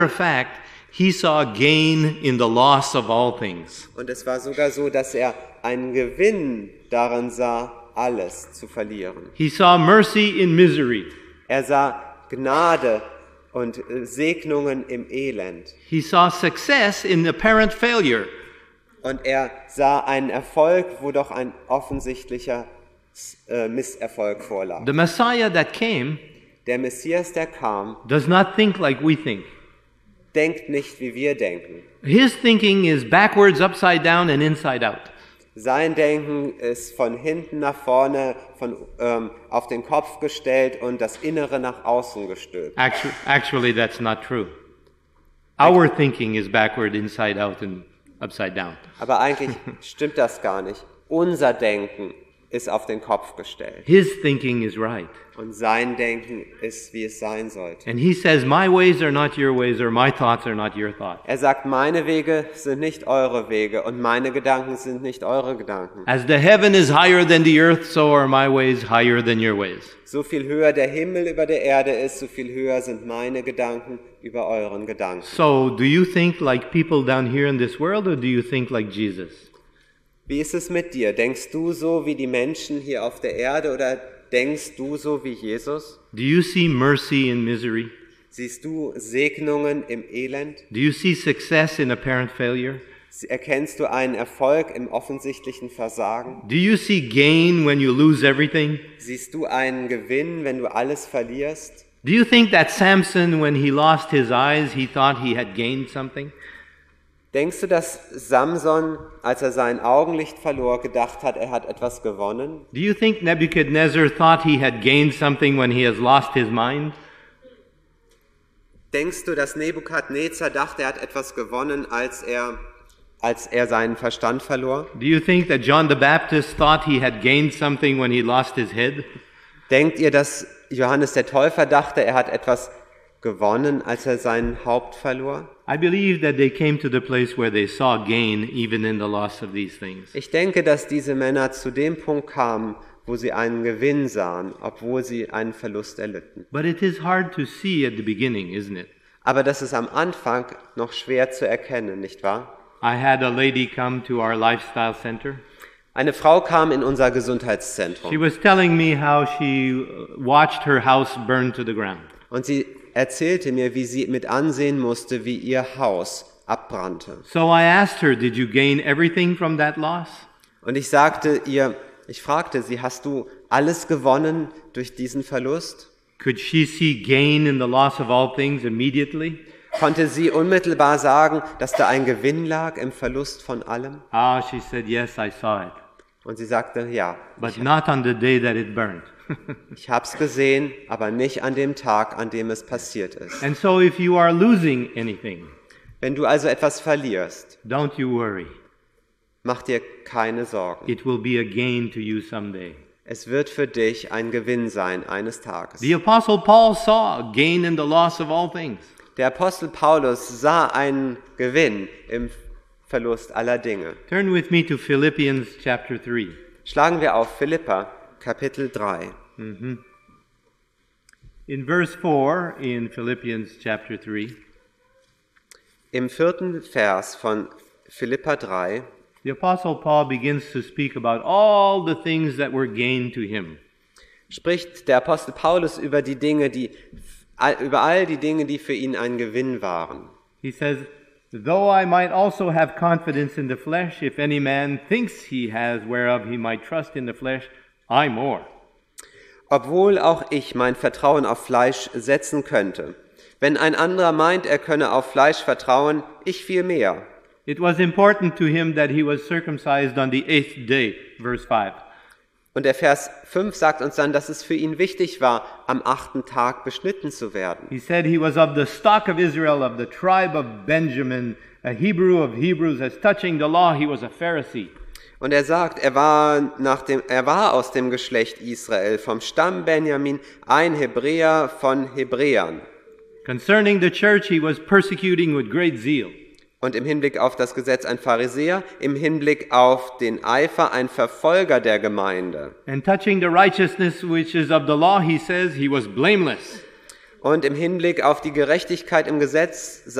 of fact, he saw gain in the loss of all things. Und es war sogar so, dass er einen Gewinn darin sah, alles zu verlieren. He saw mercy in misery. Er sah Gnade und Segnungen im Elend. He saw success in apparent failure. Und er sah einen Erfolg, wo doch ein offensichtlicher Misserfolg vorlag. The Messiah that came Der Messias, der kam, does not think like we think. denkt nicht, wie wir denken. His thinking is backwards, upside down, and inside out. Sein Denken ist von hinten nach vorne, auf den Kopf gestellt und das Innere nach außen gestülpt. Actually, that's not true. Our thinking is backward, inside out, and upside down. Aber eigentlich stimmt das gar nicht. Unser Denken ist auf den Kopf gestellt. His thinking is right. Und sein Denken ist, wie es sein sollte. And he says, my ways are not your ways, or my thoughts are not your thoughts. Er sagt, meine Wege sind nicht eure Wege und meine Gedanken sind nicht eure Gedanken. As the heaven is higher than the earth, so are my ways higher than your ways. So viel höher der Himmel über der Erde ist, so viel höher sind meine Gedanken über euren Gedanken. So, do you think like people down here in this world, or do you think like Jesus? Wie ist es mit dir? Denkst du so wie die Menschen hier auf der Erde oder denkst du so wie Jesus? Do you see mercy in misery? Siehst du Segnungen im Elend? Do you see success in apparent failure? Erkennst du einen Erfolg im offensichtlichen Versagen? Do you see gain when you lose everything? Siehst du einen Gewinn, wenn du alles verlierst? Do you think that Samson, when he lost his eyes, he thought he had gained something? Denkst du, dass Samson, als er sein Augenlicht verlor, gedacht hat, er hat etwas gewonnen? Do you think Nebuchadnezzar thought he had gained something when he has lost his mind? Denkst du, dass Nebukadnezar dachte, er hat etwas gewonnen, als er seinen Verstand verlor? Do you think that John the Baptist thought he had gained something when he lost his head? Denkt ihr, dass Johannes der Täufer dachte, er hat etwas gewonnen, als er sein Haupt verlor? I believe that they came to the place where they saw gain even in the loss of these things. Ich denke, dass diese Männer zu dem Punkt kamen, wo sie einen Gewinn sahen, obwohl sie einen Verlust erlitten. But it is hard to see at the beginning, isn't it? Aber das ist am Anfang noch schwer zu erkennen, nicht wahr? I had a lady come to our lifestyle center. Eine Frau kam in unser She Gesundheitszentrum was telling me how she watched her house burn to the ground. und sie erzählte mir, wie sie mit ansehen musste, wie ihr Haus abbrannte. So I asked her, did you gain everything from that loss? Und ich fragte sie, hast du alles gewonnen durch diesen Verlust? Could she see gain in the loss of all things immediately? Konnte sie unmittelbar sagen, dass da ein Gewinn lag im Verlust von allem? She said, yes, I saw it, Und sie sagte, ja, but not on the day that it burned. ich hab's gesehen, aber nicht an dem Tag, an dem es passiert ist. And so if you are losing anything, Wenn du also etwas verlierst, don't you worry. mach dir keine Sorgen. It will be a gain to you someday. Es wird für dich ein Gewinn sein eines Tages. The Apostle Paul saw gain in the loss of all things. Der Apostel Paulus sah einen Gewinn im Verlust aller Dinge. Turn with me to Philippians chapter 3. Schlagen wir auf Philipper, Kapitel 3. In verse 4 in Philippians chapter 3, Im 4. Vers von Philipper 3 the Apostle Paul begins to speak about all the things that were gain to him. spricht der Apostel Paulus über all die Dinge, die für ihn ein Gewinn waren. He says, though I might also have confidence in the flesh, if any man thinks he has whereof he might trust in the flesh, I more. Obwohl auch ich mein Vertrauen auf Fleisch setzen könnte. Wenn ein anderer meint, er könne auf Fleisch vertrauen, ich viel mehr. It was important to him that he was circumcised on the 8th day, verse 5. Und der Vers 5 sagt uns dann, dass es für ihn wichtig war, am 8. Tag beschnitten zu werden. He said he was of the stock of Israel, of the tribe of Benjamin, a Hebrew of Hebrews. As touching the law, he was a Pharisee. Und er sagt, er war aus dem Geschlecht Israel, vom Stamm Benjamin, ein Hebräer von Hebräern. Concerning the church, he was persecuting with great zeal. Und im Hinblick auf das Gesetz ein Pharisäer, im Hinblick auf den Eifer ein Verfolger der Gemeinde. And touching the righteousness which is of the law, he says he was blameless. Und im Hinblick auf die Gerechtigkeit im Gesetz